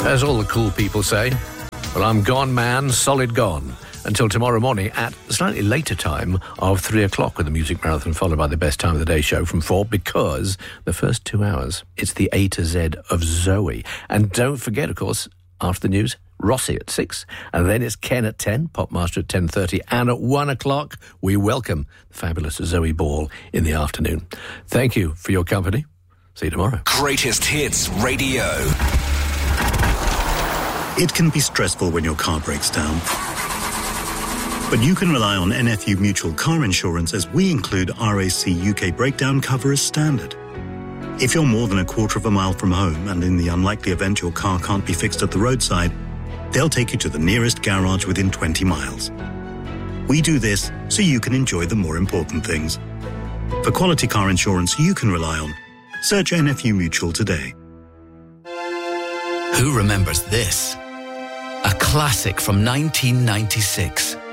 As all the cool people say. Well, I'm gone, man, solid gone. Until tomorrow morning at a slightly later time of 3 o'clock with the Music Marathon, followed by the Best Time of the Day show from 4, because the first 2 hours, it's the A to Z of Zoe. And don't forget, of course, after the news, Rossi at 6, and then it's Ken at 10, Popmaster at 10:30, and at 1 o'clock, we welcome the fabulous Zoe Ball in the afternoon. Thank you for your company. See you tomorrow. Greatest Hits Radio. It can be stressful when your car breaks down. But you can rely on NFU Mutual Car Insurance, as we include RAC UK breakdown cover as standard. If you're more than a quarter of a mile from home, and in the unlikely event your car can't be fixed at the roadside, they'll take you to the nearest garage within 20 miles. We do this so you can enjoy the more important things. For quality car insurance you can rely on, search NFU Mutual today. Who remembers this? A classic from 1996.